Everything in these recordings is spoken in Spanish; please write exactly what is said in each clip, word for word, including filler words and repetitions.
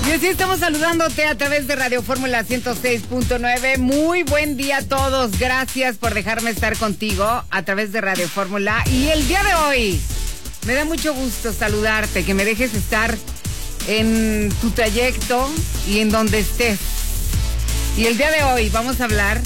Y así estamos saludándote a través de Radio Fórmula ciento seis punto nueve. Muy buen día a todos. Gracias por dejarme estar contigo a través de Radio Fórmula. Y el día de hoy me da mucho gusto saludarte, que me dejes estar en tu trayecto y en donde estés. Y el día de hoy vamos a hablar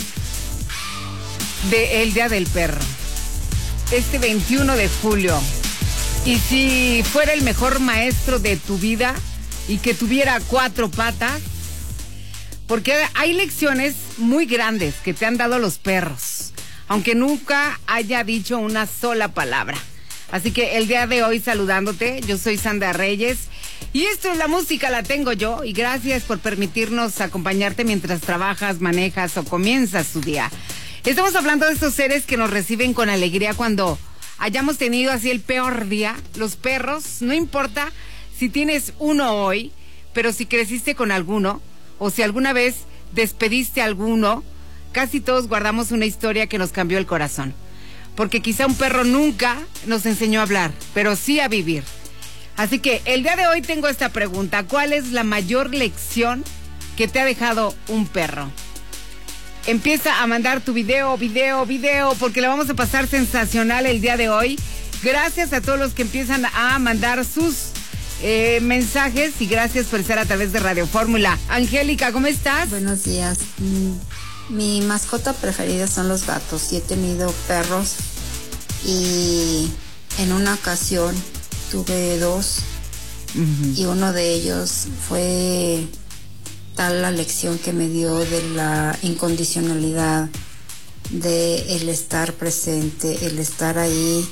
del Día del Perro. Este veintiuno de julio. Y si fuera el mejor maestro de tu vida y que tuviera cuatro patas, porque hay lecciones muy grandes que te han dado los perros, aunque nunca haya dicho una sola palabra. Así que el día de hoy saludándote, yo soy Sandra Reyes y esto es La Música La Tengo Yo, y gracias por permitirnos acompañarte mientras trabajas, manejas o comienzas tu día. Estamos hablando de estos seres que nos reciben con alegría cuando hayamos tenido así el peor día. Los perros, no importa si tienes uno hoy, pero si creciste con alguno o si alguna vez despediste a alguno, casi todos guardamos una historia que nos cambió el corazón. Porque quizá un perro nunca nos enseñó a hablar, pero sí a vivir. Así que el día de hoy tengo esta pregunta: ¿cuál es la mayor lección que te ha dejado un perro? Empieza a mandar tu video, video, video, porque la vamos a pasar sensacional el día de hoy. Gracias a todos los que empiezan a mandar sus eh, mensajes y gracias por estar a través de Radio Fórmula. Angélica, ¿cómo estás? Buenos días. Mi mascota preferida son los gatos y he tenido perros y en una ocasión tuve dos uh-huh. y uno de ellos fue tal la lección que me dio de la incondicionalidad, de el estar presente, el estar ahí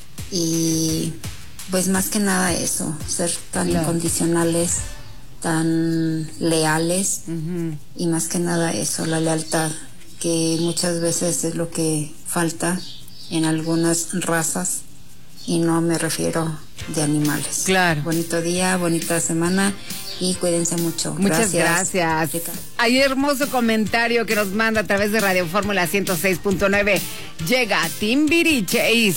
y pues más que nada eso, ser tan claro. incondicionales, tan leales uh-huh. y más que nada eso, la lealtad, que muchas veces es lo que falta en algunas razas y no me refiero de animales. Claro. Bonito día, bonita semana y cuídense mucho. Muchas gracias. gracias. Hay hermoso comentario que nos manda a través de Radio Fórmula ciento seis punto nueve. Llega Timbiriche y